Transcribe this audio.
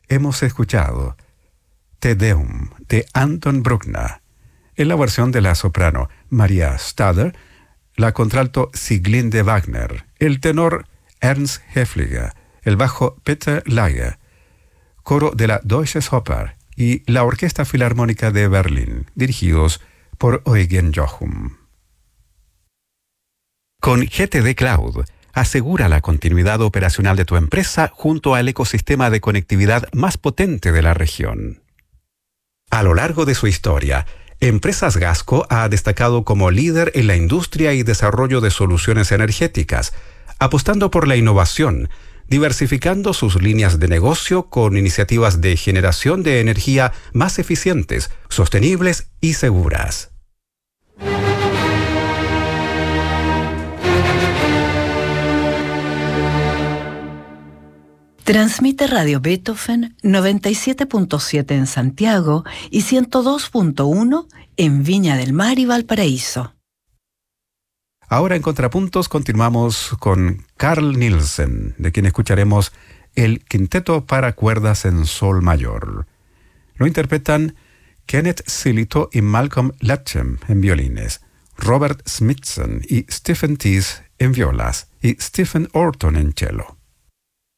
hemos escuchado Te Deum de Anton Bruckner, en la versión de la soprano Maria Stader, la contralto Sieglinde Wagner, el tenor Ernst Häfliger, el bajo Peter Lager, coro de la Deutsches Oper y la Orquesta Filarmónica de Berlín, dirigidos por Eugen Jochum. Con GTD Cloud, asegura la continuidad operacional de tu empresa junto al ecosistema de conectividad más potente de la región. A lo largo de su historia, Empresas Gasco ha destacado como líder en la industria y desarrollo de soluciones energéticas, apostando por la innovación, diversificando sus líneas de negocio con iniciativas de generación de energía más eficientes, sostenibles y seguras. Transmite Radio Beethoven 97.7 en Santiago y 102.1 en Viña del Mar y Valparaíso. Ahora en Contrapuntos continuamos con Carl Nielsen, de quien escucharemos el Quinteto para cuerdas en sol mayor. Lo interpretan Kenneth Silito y Malcolm Latchem en violines, Robert Smithson y Stephen Teese en violas y Stephen Orton en cello.